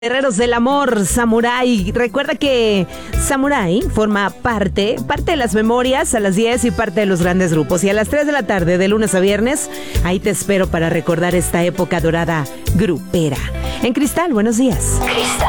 Guerreros del Amor, Samurai. Recuerda que Samurai forma parte de las memorias a las 10 y parte de los grandes grupos. Y a las 3 de la tarde, de lunes a viernes, ahí te espero para recordar esta época dorada grupera. En Cristal, buenos días. Cristal.